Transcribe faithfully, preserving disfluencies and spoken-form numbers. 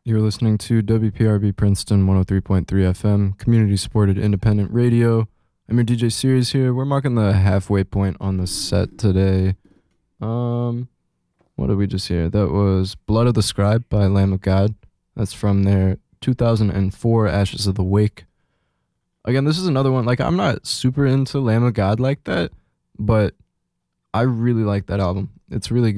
You're listening to W P R B Princeton one oh three point three F M, community supported independent radio. I'm your D J Series here. We're marking the halfway point on the set today. Um, what did we just hear? That was Blood of the Scribe by Lamb of God. That's from their two thousand four Ashes of the Wake. Again, this is another one. Like, I'm not super into Lamb of God like that, but I really like that album. It's really good.